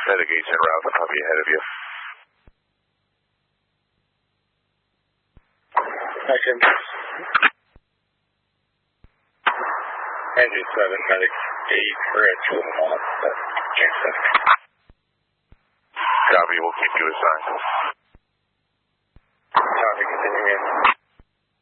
Mitigate's en route, probably ahead of you. Action. Engine 7, medic 8, we're at 2 miles. Copy, we'll keep you assigned. Copy, continuing in.